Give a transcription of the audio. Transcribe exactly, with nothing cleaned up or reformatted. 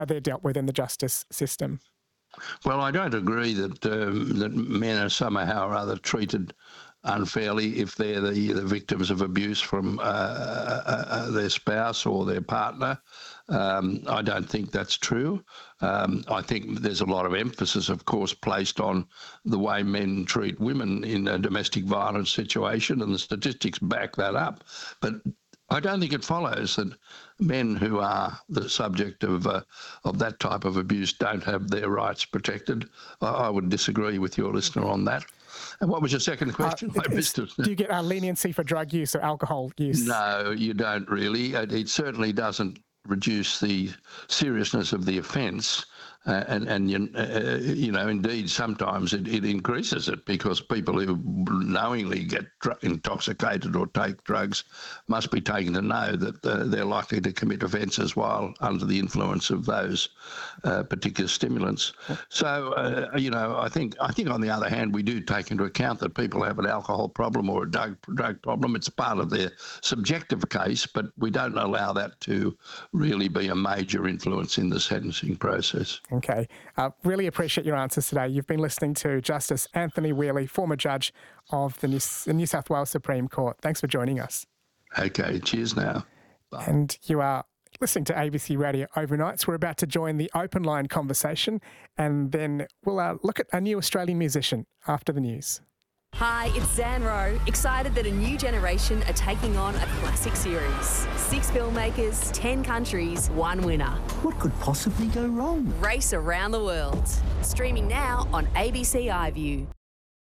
they're dealt with in the justice system. Well, I don't agree that um, that men are somehow or other treated unfairly if they're the, the victims of abuse from uh, uh, uh, their spouse or their partner. Um, I don't think that's true. Um, I think there's a lot of emphasis, of course, placed on the way men treat women in a domestic violence situation, and the statistics back that up. But I don't think it follows that men who are the subject of uh, of that type of abuse don't have their rights protected. I, I would disagree with your listener on that. And what was your second question? Uh, I missed it. Do you get uh, leniency for drug use or alcohol use? No, you don't really. It, it certainly doesn't reduce the seriousness of the offence. Uh, and, and you, uh, you know, indeed, sometimes it, it increases it because people who knowingly get dr- intoxicated or take drugs must be taken to know that uh, they're likely to commit offences while under the influence of those uh, particular stimulants. So, uh, you know, I think I think on the other hand, we do take into account that people have an alcohol problem or a drug, drug problem. It's part of their subjective case, but we don't allow that to really be a major influence in the sentencing process. Okay. Uh, really appreciate your answers today. You've been listening to Justice Anthony Whealy, former judge of the New, the New South Wales Supreme Court. Thanks for joining us. Okay, cheers now. Bye. And you are listening to A B C Radio Overnights. We're about to join the open line conversation, and then we'll uh, look at a new Australian musician after the news. Hi, it's Zan Rowe, excited that a new generation are taking on a classic series. Six filmmakers, ten countries, one winner. What could possibly go wrong? Race around the world. Streaming now on A B C iView.